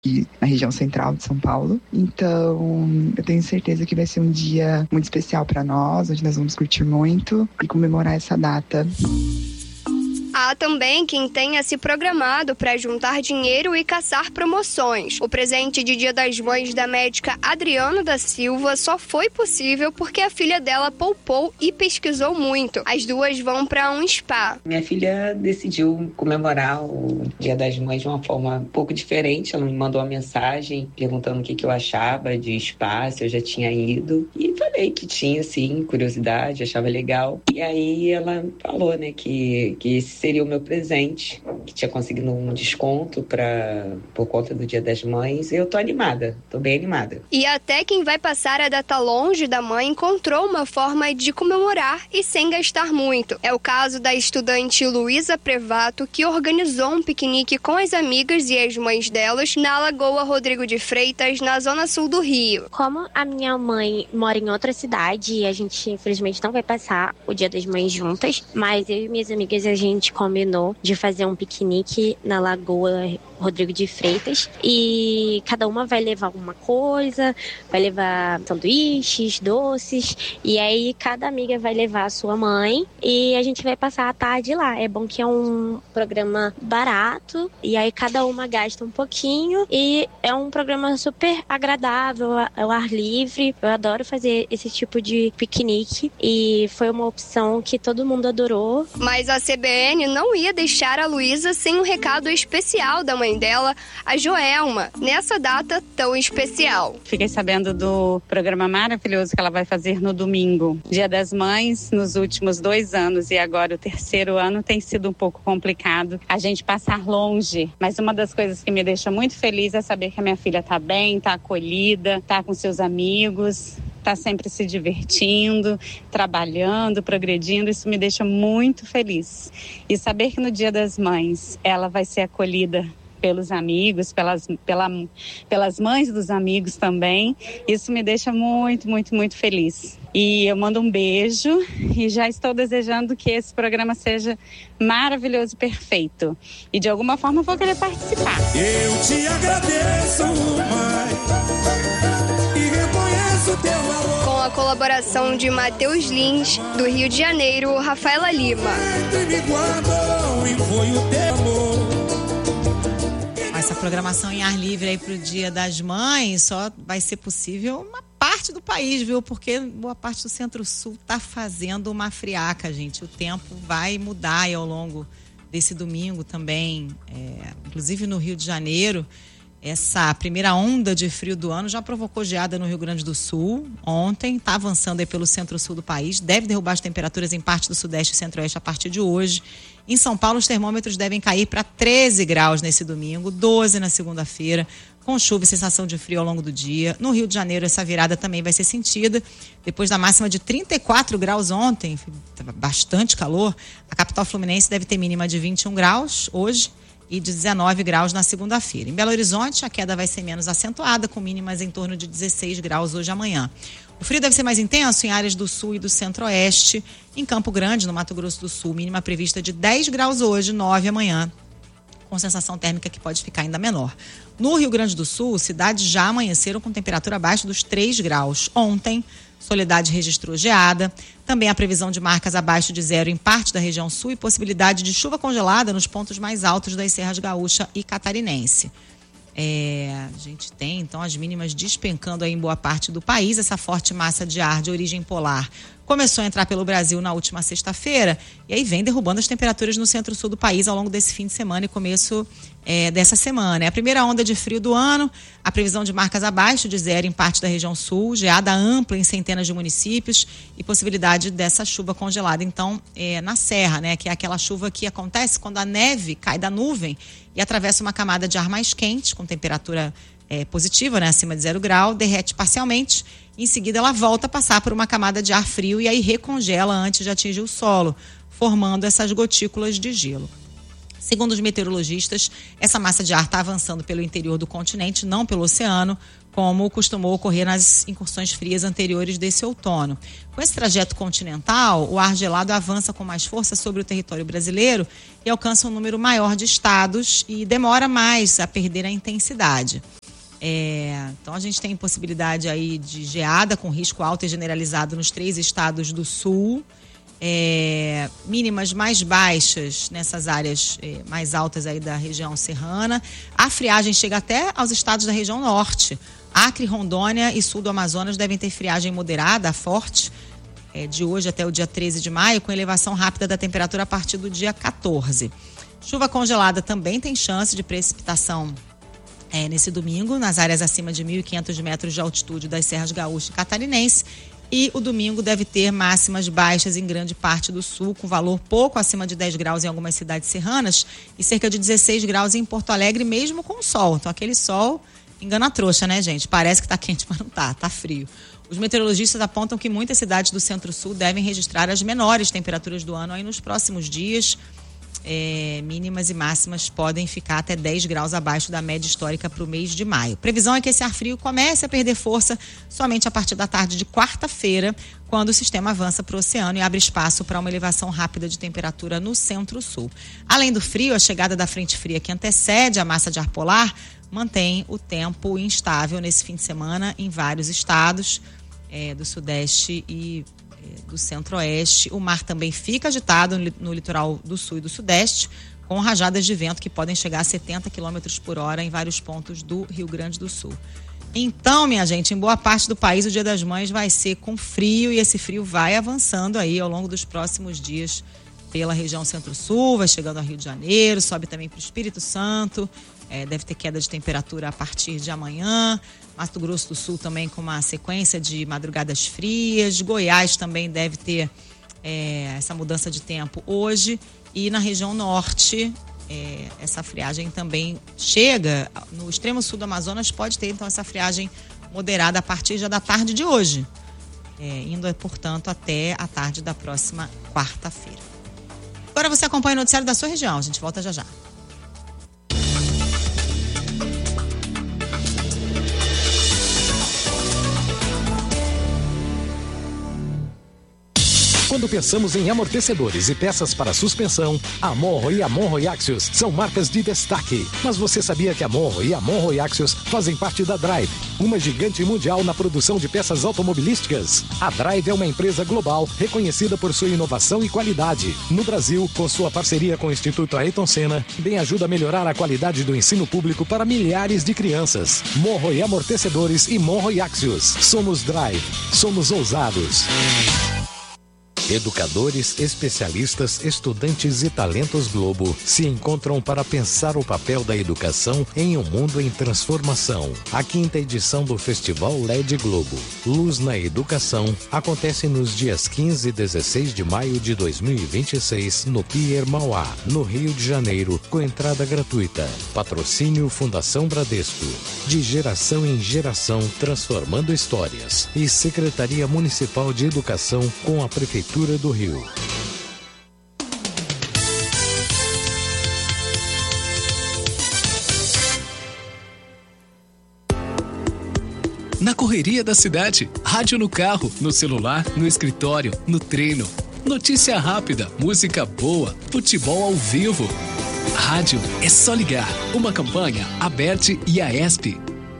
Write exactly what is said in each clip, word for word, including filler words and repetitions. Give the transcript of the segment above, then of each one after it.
aqui na região central de São Paulo. Então, eu tenho certeza que vai ser um dia muito especial para nós, onde nós vamos curtir muito e comemorar essa data. Há também quem tenha se programado para juntar dinheiro e caçar promoções. O presente de Dia das Mães da médica Adriana da Silva só foi possível porque a filha dela poupou e pesquisou muito. As duas vão para um spa. Minha filha decidiu comemorar o Dia das Mães de uma forma um pouco diferente. Ela me mandou uma mensagem perguntando o que, que eu achava de spa, se eu já tinha ido. E falei que tinha, sim, curiosidade, achava legal. E aí ela falou, né, que, que esse seria o meu presente, que tinha conseguido um desconto pra, por conta do Dia das Mães. E eu tô animada, tô bem animada. E até quem vai passar a data longe da mãe encontrou uma forma de comemorar e sem gastar muito. É o caso da estudante Luísa Prevato, que organizou um piquenique com as amigas e as mães delas na Lagoa Rodrigo de Freitas, na zona sul do Rio. Como a minha mãe mora em outra cidade e a gente infelizmente não vai passar o Dia das Mães juntas, mas eu e minhas amigas a gente combinou de fazer um piquenique na Lagoa Rodrigo de Freitas e cada uma vai levar uma coisa, vai levar sanduíches, doces e aí cada amiga vai levar a sua mãe e a gente vai passar a tarde lá. É bom que é um programa barato e aí cada uma gasta um pouquinho e é um programa super agradável, ao ar livre. Eu adoro fazer esse tipo de piquenique e foi uma opção que todo mundo adorou. Mas a C B N não ia deixar a Luísa sem um recado especial da mãe dela, a Joelma, nessa data tão especial. Fiquei sabendo do programa maravilhoso que ela vai fazer no domingo. Dia das Mães, nos últimos dois anos e agora o terceiro ano, tem sido um pouco complicado a gente passar longe. Mas uma das coisas que me deixa muito feliz é saber que a minha filha tá bem, tá acolhida, tá com seus amigos, tá sempre se divertindo, trabalhando, progredindo. Isso me deixa muito feliz. E saber que no Dia das Mães ela vai ser acolhida pelos amigos, pelas, pela, pelas mães dos amigos também, isso me deixa muito, muito, muito feliz. E eu mando um beijo e já estou desejando que esse programa seja maravilhoso e perfeito. E de alguma forma eu vou querer participar. Eu te agradeço, mãe, e reconheço teu valor. Com a colaboração de Matheus Lins, do Rio de Janeiro, Rafaela Lima. Me guardou e foi o teu amor. Essa programação em ar livre aí pro Dia das Mães só vai ser possível uma parte do país, viu? Porque boa parte do Centro-Sul tá fazendo uma friaca, gente. O tempo vai mudar aí ao longo desse domingo também. É, inclusive no Rio de Janeiro, essa primeira onda de frio do ano já provocou geada no Rio Grande do Sul ontem, está avançando aí pelo centro-sul do país, deve derrubar as temperaturas em parte do sudeste e centro-oeste a partir de hoje. Em São Paulo, os termômetros devem cair para treze graus nesse domingo, doze na segunda-feira, com chuva e sensação de frio ao longo do dia. No Rio de Janeiro, essa virada também vai ser sentida. Depois da máxima de trinta e quatro graus ontem, bastante calor, a capital fluminense deve ter mínima de vinte e um graus hoje e de dezenove graus na segunda-feira. Em Belo Horizonte, a queda vai ser menos acentuada, com mínimas em torno de dezesseis graus hoje e amanhã. O frio deve ser mais intenso em áreas do sul e do centro-oeste. Em Campo Grande, no Mato Grosso do Sul, mínima prevista de dez graus hoje, nove amanhã, com sensação térmica que pode ficar ainda menor. No Rio Grande do Sul, cidades já amanheceram com temperatura abaixo dos três graus. Ontem, Soledade registrou geada. Também a previsão de marcas abaixo de zero em parte da região sul e possibilidade de chuva congelada nos pontos mais altos das Serras Gaúcha e Catarinense. É, a gente tem, então, as mínimas despencando aí em boa parte do país. Essa forte massa de ar de origem polar começou a entrar pelo Brasil na última sexta-feira e aí vem derrubando as temperaturas no centro-sul do país ao longo desse fim de semana e começo é, dessa semana. É a primeira onda de frio do ano, a previsão de marcas abaixo de zero em parte da região sul, geada ampla em centenas de municípios e possibilidade dessa chuva congelada, então, é, na serra, né, que é aquela chuva que acontece quando a neve cai da nuvem e atravessa uma camada de ar mais quente, com temperatura é, positiva, né, acima de zero grau, derrete parcialmente. Em seguida, ela volta a passar por uma camada de ar frio e aí recongela antes de atingir o solo, formando essas gotículas de gelo. Segundo os meteorologistas, essa massa de ar está avançando pelo interior do continente, não pelo oceano, como costumou ocorrer nas incursões frias anteriores desse outono. Com esse trajeto continental, o ar gelado avança com mais força sobre o território brasileiro e alcança um número maior de estados e demora mais a perder a intensidade. É, então a gente tem possibilidade aí de geada com risco alto e generalizado nos três estados do sul. É, mínimas mais baixas nessas áreas é, mais altas aí da região serrana. A friagem chega até aos estados da região norte. Acre, Rondônia e sul do Amazonas devem ter friagem moderada, forte, é, de hoje até o dia treze de maio, com elevação rápida da temperatura a partir do dia quatorze. Chuva congelada também tem chance de precipitação é, nesse domingo, nas áreas acima de mil e quinhentos metros de altitude das Serras Gaúcha e Catarinense. E o domingo deve ter máximas baixas em grande parte do sul, com valor pouco acima de dez graus em algumas cidades serranas e cerca de dezesseis graus em Porto Alegre, mesmo com sol. Então, aquele sol engana a trouxa, né, gente? Parece que tá quente, mas não tá, tá frio. Os meteorologistas apontam que muitas cidades do centro-sul devem registrar as menores temperaturas do ano aí nos próximos dias. É, mínimas e máximas podem ficar até dez graus abaixo da média histórica para o mês de maio. Previsão é que esse ar frio comece a perder força somente a partir da tarde de quarta-feira, quando o sistema avança para o oceano e abre espaço para uma elevação rápida de temperatura no centro-sul. Além do frio, a chegada da frente fria que antecede a massa de ar polar mantém o tempo instável nesse fim de semana em vários estados é, do sudeste e do centro-oeste. O mar também fica agitado no litoral do sul e do sudeste, com rajadas de vento que podem chegar a setenta quilômetros por hora em vários pontos do Rio Grande do Sul. Então, minha gente, em boa parte do país o Dia das Mães vai ser com frio e esse frio vai avançando aí ao longo dos próximos dias pela região centro-sul, vai chegando ao Rio de Janeiro, sobe também para o Espírito Santo, é, deve ter queda de temperatura a partir de amanhã. Mato Grosso do Sul também com uma sequência de madrugadas frias. Goiás também deve ter é, essa mudança de tempo hoje. E na região norte, é, essa friagem também chega. No extremo sul do Amazonas pode ter, então, essa friagem moderada a partir já da tarde de hoje. É, indo, portanto, até a tarde da próxima quarta-feira. Agora você acompanha o noticiário da sua região. A gente volta já já. Quando pensamos em amortecedores e peças para suspensão, a Monro e a Monro Axios são marcas de destaque. Mas você sabia que a Monro e a Monro Axios fazem parte da Drive, uma gigante mundial na produção de peças automobilísticas? A Drive é uma empresa global reconhecida por sua inovação e qualidade. No Brasil, com sua parceria com o Instituto Ayrton Senna, bem ajuda a melhorar a qualidade do ensino público para milhares de crianças. Monro e amortecedores e Monro Axios. Somos Drive. Somos ousados. Educadores, especialistas, estudantes e talentos Globo se encontram para pensar o papel da educação em um mundo em transformação. A quinta edição do Festival L E D Globo, Luz na Educação, acontece nos dias quinze e dezesseis de maio de dois mil e vinte e seis no Pier Mauá, no Rio de Janeiro, com entrada gratuita. Patrocínio Fundação Bradesco. De geração em geração, transformando histórias. E Secretaria Municipal de Educação com a Prefeitura do Rio. Na correria da cidade, rádio no carro, no celular, no escritório, no treino. Notícia rápida, música boa, futebol ao vivo. Rádio é só ligar. Uma campanha Aberte e a ESP.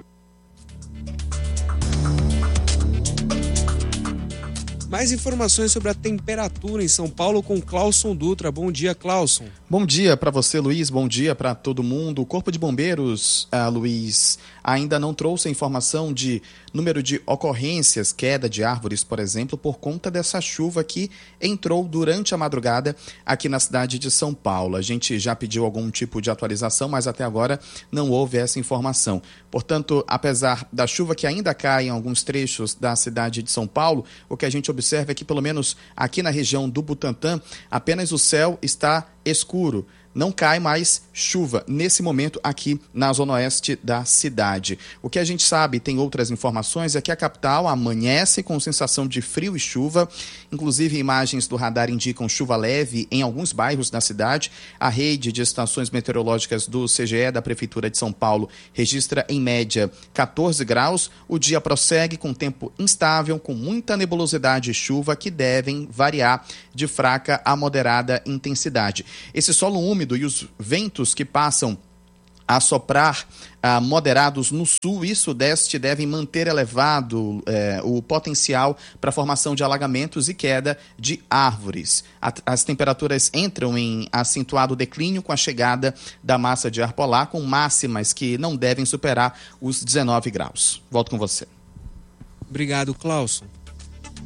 Mais informações sobre a temperatura em São Paulo com Clauson Dutra. Bom dia, Clauson. Bom dia para você, Luiz. Bom dia para todo mundo. O Corpo de Bombeiros, ah, Luiz, ainda não trouxe a informação de número de ocorrências, queda de árvores, por exemplo, por conta dessa chuva que entrou durante a madrugada aqui na cidade de São Paulo. A gente já pediu algum tipo de atualização, mas até agora não houve essa informação. Portanto, apesar da chuva que ainda cai em alguns trechos da cidade de São Paulo, o que a gente observa é que, pelo menos aqui na região do Butantã, apenas o céu está escuro. não cai mais chuva nesse momento aqui na zona oeste da cidade. O que a gente sabe, tem outras informações, é que a capital amanhece com sensação de frio e chuva. Inclusive, imagens do radar indicam chuva leve em alguns bairros da cidade. A rede de estações meteorológicas do C G E da Prefeitura de São Paulo registra, em média, catorze graus. O dia prossegue com tempo instável, com muita nebulosidade e chuva que devem variar de fraca a moderada intensidade. Esse solo úmido e os ventos que passam a soprar ah, moderados no sul e sudeste devem manter elevado eh, o potencial para a formação de alagamentos e queda de árvores. A, as temperaturas entram em acentuado declínio com a chegada da massa de ar polar, com máximas que não devem superar os dezenove graus. Volto com você. Obrigado, Clauson.